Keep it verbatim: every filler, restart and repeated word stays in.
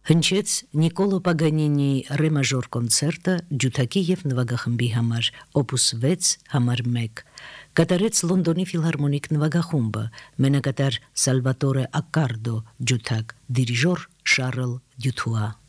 Հնչեց Նիկոլո Պագանինիի ռե մաժոր կոնցերտը ջութակի եւ նվագախմբի համար, օպուս վեց համար մեկ, կատարեց Լոնդոնի ֆիլհարմոնիկ նվագախումբը, մենակատար Սալվատորե Ակկարդո ջութակ, դիրիժոր Շարլ Դյութուա։